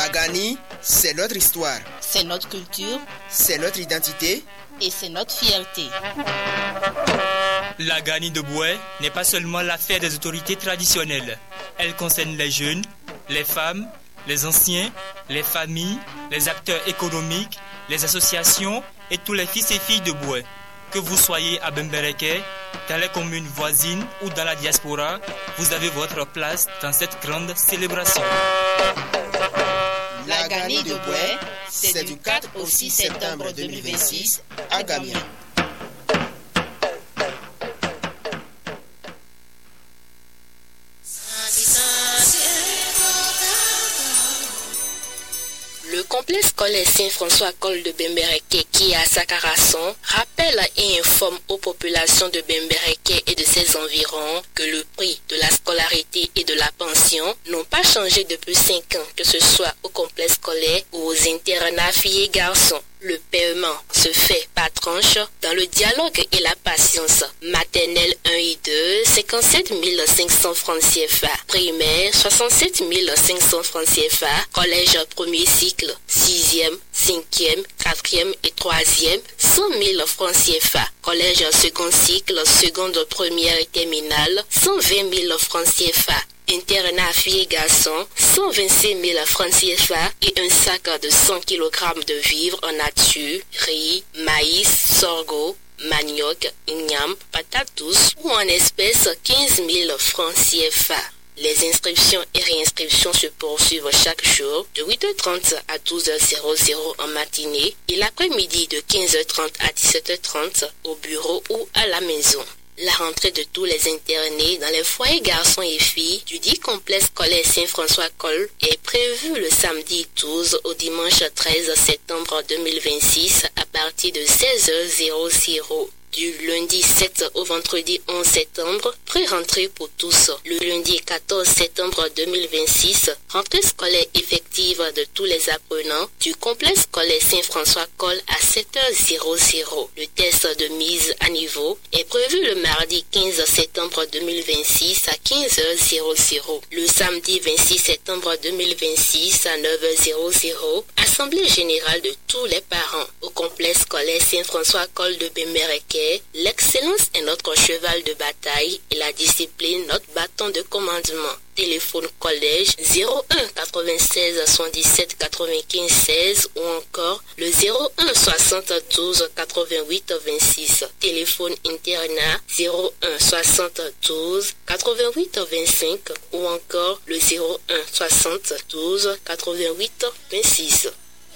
Gani, c'est notre histoire. C'est notre culture. C'est notre identité. Et c'est notre fierté. La Gani de Boué n'est pas seulement l'affaire des autorités traditionnelles. Elle concerne les jeunes, les femmes, les anciens, les familles, les acteurs économiques, les associations et tous les fils et filles de Boué. Que vous soyez à Bembereke, dans les communes voisines ou dans la diaspora, vous avez votre place dans cette grande célébration. La Gani de Boué, c'est du 4 au 6 septembre 2026 à Gamia. Le complexe scolaire Saint-François-Col de Bembereke, qui est à Sakarasson, rappelle et informe aux populations de Bembereke et de ses environs que le prix de la scolarité et de la pension n'ont pas changé depuis 5 ans, que ce soit au complexe scolaire ou aux internats filles et garçons. Le paiement se fait par tranche dans le dialogue et la patience. Maternelle 1 et 2, 57 500 francs CFA. Primaire, 67 500 francs CFA. Collège premier cycle, 6e, 5e, 4e et 3e, 100 000 francs CFA. Collège second cycle, seconde, première et terminale, 120 000 francs CFA. Internat filles et garçons, 126 000 francs CFA et un sac de 100 kg de vivres en nature, riz, maïs, sorgho, manioc, igname, patates douces ou en espèces 15 000 francs CFA. Les inscriptions et réinscriptions se poursuivent chaque jour de 8h30 à 12h00 en matinée et l'après-midi de 15h30 à 17h30 au bureau ou à la maison. La rentrée de tous les internés dans les foyers garçons et filles du dit complexe scolaire Saint-François-Col est prévue le samedi 12 au dimanche 13 septembre 2026 à partir de 16h00. Du lundi 7 au vendredi 11 septembre, pré-rentrée pour tous. Le lundi 14 septembre 2026, rentrée scolaire effective de tous les apprenants du complexe scolaire Saint-François-Col à 7h00. Le test de mise à niveau est prévu le mardi 15 septembre 2026 à 15h00. Le samedi 26 septembre 2026 à 9h00, assemblée générale de tous les parents au complexe scolaire Saint-François-Col de Bembereke. L'excellence est notre cheval de bataille et la discipline notre bâton de commandement. Téléphone collège 01 96 77 95 16 ou encore le 01 72 88 26. Téléphone internat 01 72 88 25 ou encore le 01 72 88 26.